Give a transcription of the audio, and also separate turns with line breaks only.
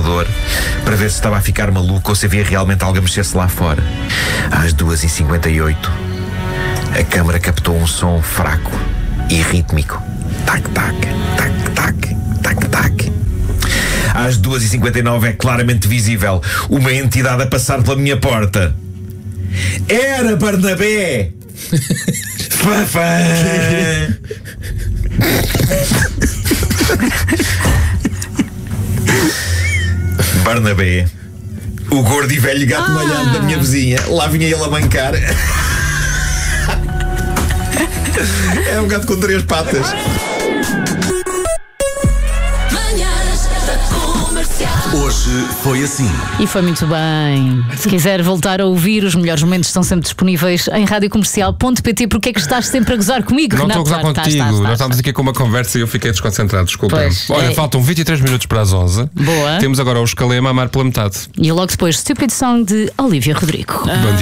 corredor para ver se estava a ficar maluco ou se havia realmente alguém a mexer-se lá fora. Às 2h58, a câmara captou um som fraco e rítmico. Tac-tac, tac-tac, tac-tac. Às 2h59 é claramente visível uma entidade a passar pela minha porta. Era Barnabé! Fafá! Barnabé, o gordo e velho gato malhado da minha vizinha. Lá vinha ele a mancar. É um gato com 3 patas.
Hoje foi assim.
E foi muito bem. Se quiser voltar a ouvir, os melhores momentos estão sempre disponíveis em radiocomercial.pt. Porque é que estás sempre a gozar comigo,
Não
Renato?
estou a gozar contigo. Nós estávamos aqui com uma conversa e eu fiquei desconcentrado, desculpa. Olha, faltam 23 minutos para as 11.
Boa.
Temos agora o Escalema a amar pela metade.
E logo depois, Stupid Song de Olivia Rodrigo.
Bom dia.